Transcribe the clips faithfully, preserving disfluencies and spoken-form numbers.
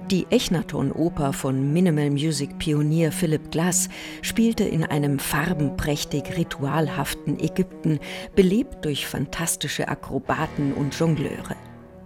Die Echnaton-Oper von Minimal-Music-Pionier Philip Glass spielte in einem farbenprächtig ritualhaften Ägypten, belebt durch fantastische Akrobaten und Jongleure.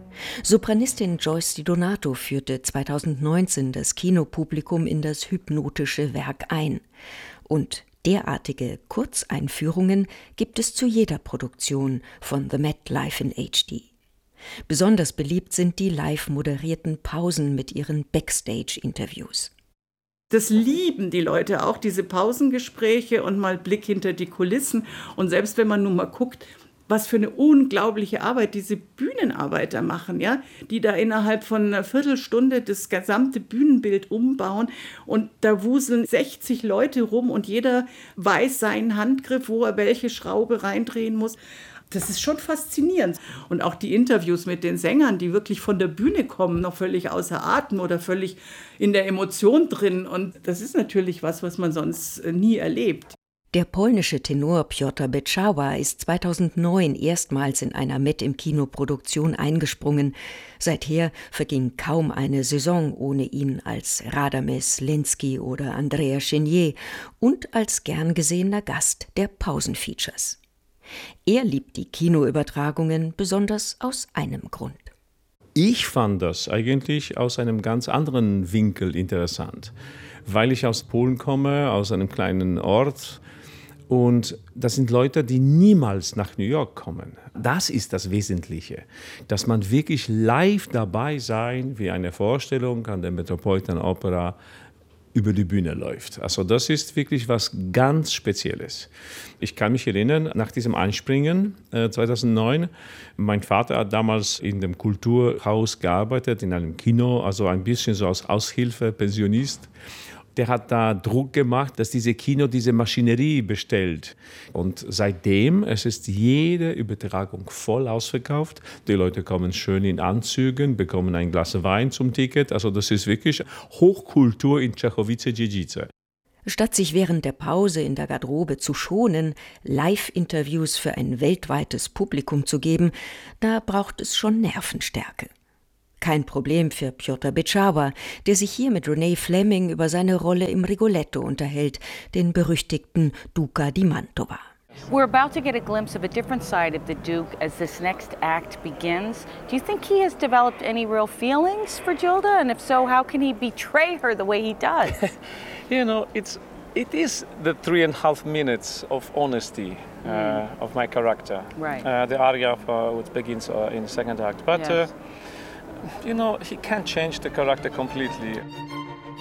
Sopranistin Joyce Di Donato führte zweitausendneunzehn das Kinopublikum in das hypnotische Werk ein. Und derartige Kurzeinführungen gibt es zu jeder Produktion von The Met Live in H D. Besonders beliebt sind die live moderierten Pausen mit ihren Backstage-Interviews. Das lieben die Leute auch, diese Pausengespräche und mal Blick hinter die Kulissen. Und selbst wenn man nun mal guckt, was für eine unglaubliche Arbeit diese Bühnenarbeiter machen, ja, die da innerhalb von einer Viertelstunde das gesamte Bühnenbild umbauen und da wuseln sechzig Leute rum und jeder weiß seinen Handgriff, wo er welche Schraube reindrehen muss. Das ist schon faszinierend. Und auch die Interviews mit den Sängern, die wirklich von der Bühne kommen, noch völlig außer Atem oder völlig in der Emotion drin. Und das ist natürlich was, was man sonst nie erlebt. Der polnische Tenor Piotr Beczała ist zweitausendneun erstmals in einer Met im Kinoproduktion eingesprungen. Seither verging kaum eine Saison ohne ihn als Radames Lenski oder Andrea Chenier und als gern gesehener Gast der Pausenfeatures. Er liebt die Kinoübertragungen besonders aus einem Grund. Ich fand das eigentlich aus einem ganz anderen Winkel interessant, weil ich aus Polen komme, aus einem kleinen Ort. Und das sind Leute, die niemals nach New York kommen. Das ist das Wesentliche, dass man wirklich live dabei sein, wie eine Vorstellung an der Metropolitan Opera über die Bühne läuft. Also das ist wirklich was ganz Spezielles. Ich kann mich erinnern, nach diesem Einspringen äh, zweitausendneun, mein Vater hat damals in dem Kulturhaus gearbeitet, in einem Kino, also ein bisschen so als Aushilfe, Pensionist. Der hat da Druck gemacht, dass diese Kino diese Maschinerie bestellt. Und seitdem, es ist jede Übertragung voll ausverkauft. Die Leute kommen schön in Anzügen, bekommen ein Glas Wein zum Ticket. Also das ist wirklich Hochkultur in Czechowice-Dziedzice. Statt sich während der Pause in der Garderobe zu schonen, Live-Interviews für ein weltweites Publikum zu geben, da braucht es schon Nervenstärke. Kein Problem für Piotr Beczała, der sich hier mit Renee Fleming über seine Rolle im Rigoletto unterhält, den berüchtigten Duca di Mantova. We're about to get a glimpse of a different side of the Duke as this next act begins. Do you think he has developed any real feelings for Gilda? And if so, how can he betray her the way he does? You know, it's it is the three and a half minutes of honesty uh, mm. of my character. Right. Uh, the aria for, which begins uh, in the second act. But, yes. uh, you know, he can't change the character completely.